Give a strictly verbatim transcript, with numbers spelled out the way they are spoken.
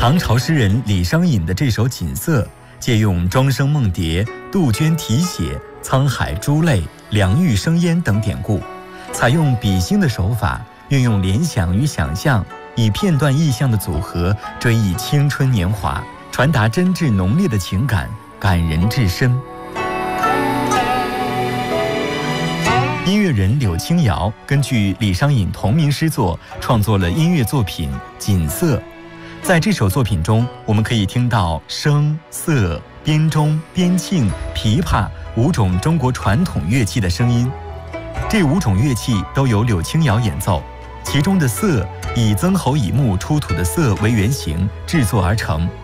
唐朝诗人李商隐的这首《锦瑟》，借用庄生梦蝶、杜鹃啼血、沧海珠泪、梁玉生烟等典故，采用比兴的手法，运用联想与想象，以片段意象的组合，追忆青春年华，传达真挚浓烈的情感，感人至深。音乐人柳青瑶根据李商隐同名诗作创作了音乐作品《锦瑟》。在这首作品中，我们可以听到声、瑟、编钟、编磬、琵琶五种中国传统乐器的声音。这五种乐器都由柳青瑶演奏，其中的瑟以曾侯乙墓出土的瑟为原型制作而成，